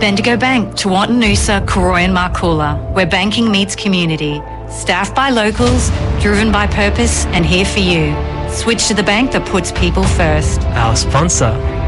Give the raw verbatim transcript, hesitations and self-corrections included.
Bendigo Bank, Tewartin Noosa, Koroy and Marcoola, where banking meets community. Staffed by locals, driven by purpose and here for you. Switch to the bank that puts people first. Our sponsor,